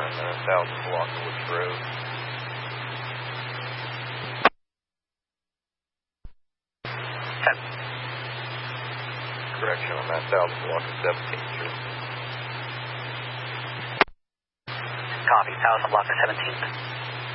1000 block of Woods Road. Correction on that 1000 block of 17th Street. Copy, 1000 block of 17th.